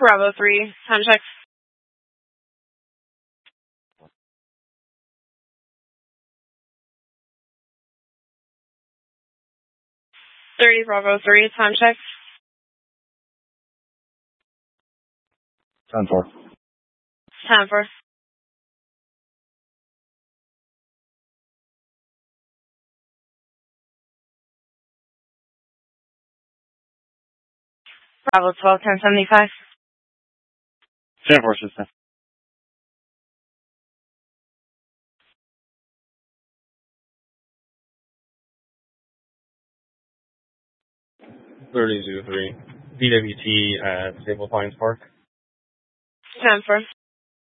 Bravo 3, time check. .30 Bravo 3, time check. 10-4. 10-4. Bravo 12, 1075. 10-4, system. .30-3. DWT at Stable Pines Park. 10-4.